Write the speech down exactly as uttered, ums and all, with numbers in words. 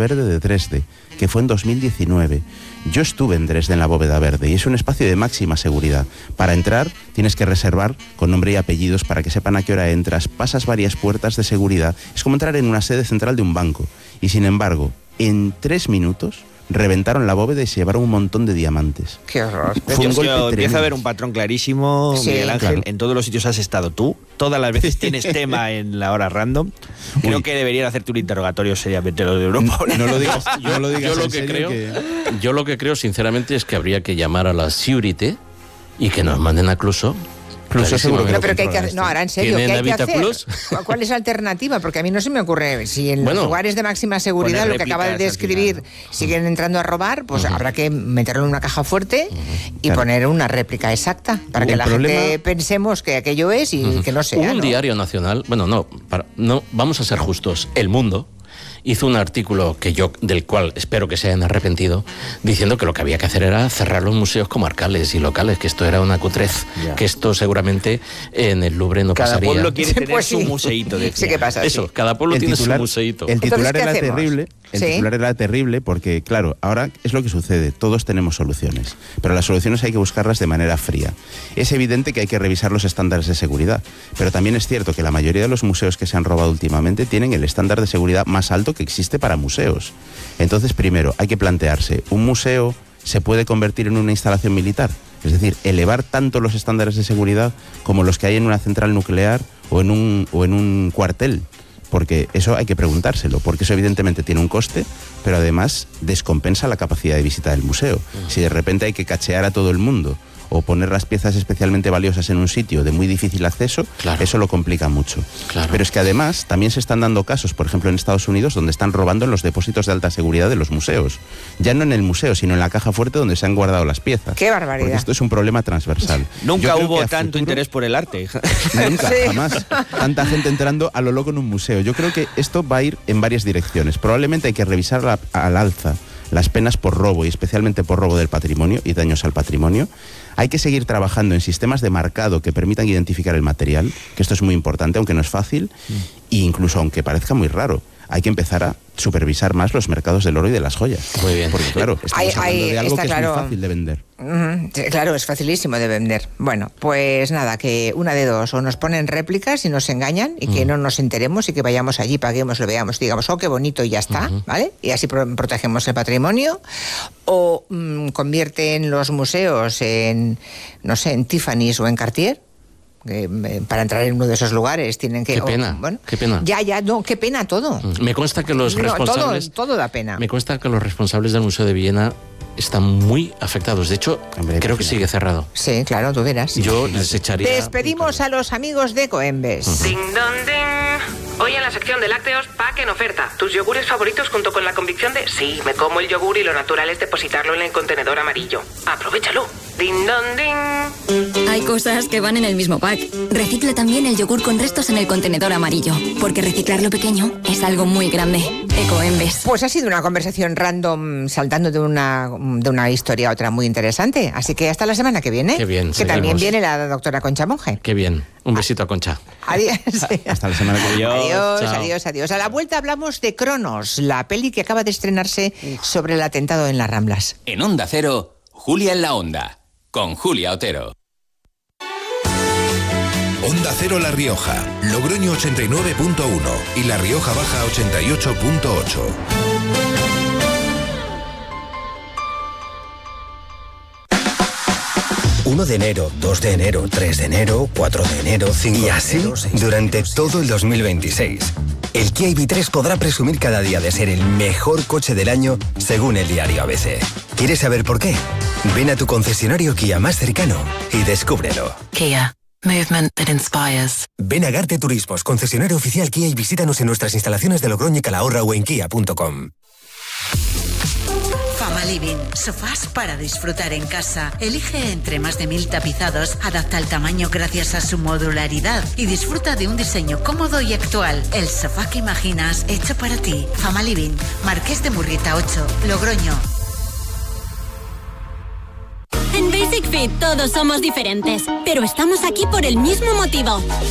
Verde de Dresde, que fue en dos mil diecinueve. Yo estuve en Dresde en la Bóveda Verde y es un espacio de máxima seguridad. Para entrar tienes que reservar con nombre y apellidos para que sepan a qué hora entras, pasas varias puertas de seguridad, es como entrar en una sede central de un banco. Y sin embargo, en tres minutos reventaron la bóveda y se llevaron un montón de diamantes. Qué horror. Fue un golpe Empieza a haber un patrón clarísimo, Sí, Miguel Ángel. claro. En todos los sitios has estado tú. Todas las veces tienes tema en la hora random. Creo Uy. que deberían hacerte un interrogatorio seriamente los de Europa. No lo digas, no lo digas Yo lo en que serio creo, que- yo lo que creo sinceramente es que habría que llamar a la Security y que nos manden a Cluso. Cluso seguro que No, lo pero ¿qué hay que controla hacer? No, esto. ahora en serio, ¿qué ¿Tienen hay que hacer? habitáculos? ¿Cuál es la alternativa? Porque a mí no se me ocurre. Si en Bueno, los lugares de máxima seguridad, poner lo que acaba de réplicas al describir, final, siguen entrando a robar, pues habrá que meterlo en una caja fuerte y Claro. poner una réplica exacta para que El la problema- gente pensemos que aquello es y que no sea. Hubo un ¿no? diario nacional, bueno, no, para- no, vamos a ser justos, El Mundo hizo un artículo que yo, del cual espero que se hayan arrepentido, diciendo que lo que había que hacer era cerrar los museos comarcales y locales, que esto era una cutrez, Ya. que esto seguramente en el Louvre no Cada pasaría. pueblo quiere tener Pues su sí. museíto. decía. Sí que pasa. Eso, sí. cada pueblo El tiene titular- su museíto. El titular Entonces, ¿qué era hacemos? terrible. El Sí. titular era terrible porque, claro, ahora es lo que sucede. Todos tenemos soluciones, pero las soluciones hay que buscarlas de manera fría. Es evidente que hay que revisar los estándares de seguridad, pero también es cierto que la mayoría de los museos que se han robado últimamente tienen el estándar de seguridad más alto que existe para museos. Entonces, primero, hay que plantearse, ¿un museo se puede convertir en una instalación militar? Es decir, elevar tanto los estándares de seguridad como los que hay en una central nuclear o en un, o en un cuartel. Porque eso hay que preguntárselo, porque eso evidentemente tiene un coste, pero además descompensa la capacidad de visita del museo. Si de repente hay que cachear a todo el mundo o poner las piezas especialmente valiosas en un sitio de muy difícil acceso, Claro. eso lo complica mucho. Claro. Pero es que además también se están dando casos, por ejemplo en Estados Unidos, donde están robando en los depósitos de alta seguridad de los museos. Ya no en el museo, sino en la caja fuerte donde se han guardado las piezas. ¡Qué barbaridad! Porque esto es un problema transversal. Nunca Yo creo hubo que a tanto futuro- interés por el arte. Nunca, Sí. jamás. Tanta gente entrando a lo loco en un museo. Yo creo que esto va a ir en varias direcciones. Probablemente hay que revisar la- al alza las penas por robo y especialmente por robo del patrimonio y daños al patrimonio. Hay que seguir trabajando en sistemas de marcado que permitan identificar el material, que esto es muy importante, aunque no es fácil, e incluso aunque parezca muy raro. Hay que empezar a supervisar más los mercados del oro y de las joyas. Muy bien. Porque claro, estamos Hay- hablando hay- de algo está que es claro. muy fácil de vender. Ujú, sí, claro, es facilísimo de vender. Bueno, pues nada, que una de dos, o nos ponen réplicas y nos engañan y que no nos enteremos y que vayamos allí, paguemos, lo veamos, digamos, oh, qué bonito y ya está, ¿vale? Y así pro- protegemos el patrimonio. O mm, convierten los museos en, no sé, en Tiffany's o en Cartier. Que, eh, para entrar en uno de esos lugares tienen que... Qué o, pena, bueno, qué pena. Ya, ya, no, qué pena todo. Me consta que los No, responsables... todo, todo da pena. Me consta que los responsables del Museo de Villena están muy afectados. De hecho, Hombre, creo que imagínate. sigue cerrado. Sí, claro, tú verás. Yo les echaría... Despedimos a los amigos de Coembes. Ding dong ding. Hoy en la sección de lácteos, pack en oferta. Tus yogures favoritos junto con la convicción de sí, me como el yogur y lo natural es depositarlo en el contenedor amarillo. Aprovechalo. Ding dong ding. Hay cosas que van en el mismo pack. Recicla también el yogur con restos en el contenedor amarillo, porque reciclar lo pequeño es algo muy grande. Ecoembes. Pues ha sido una conversación random saltando de una, de una historia a otra muy interesante. Así que hasta la semana que viene. Qué bien, Que también seguimos. viene la doctora Concha Monge. Qué bien. Un besito a Concha. Adiós. Hasta la semana que viene. Adiós, Chao. adiós, adiós. A la vuelta hablamos de Cronos, la peli que acaba de estrenarse sobre el atentado en las Ramblas. En Onda Cero, Julia en la Onda, con Julia Otero. Onda Cero La Rioja, Logroño ochenta y nueve punto uno y La Rioja Baja ochenta y ocho punto ocho. uno de enero, dos de enero, tres de enero, cuatro de enero, cinco de enero... Y así durante todo el dos mil veintiséis. El Kia I V tres podrá presumir cada día de ser el mejor coche del año según el diario A B C. ¿Quieres saber por qué? Ven a tu concesionario Kia más cercano y descúbrelo. Kia. Movement that inspires. Ven a Garte Turismos, concesionario oficial Kia, y visítanos en nuestras instalaciones de Logroño y Calahorra o en kia punto com. Fama Living, sofás para disfrutar en casa. Elige entre más de mil tapizados, adapta el tamaño gracias a su modularidad y disfruta de un diseño cómodo y actual. El sofá que imaginas, hecho para ti. Fama Living, Marqués de Murrieta ocho, Logroño. En Basic Fit todos somos diferentes, pero estamos aquí por el mismo motivo.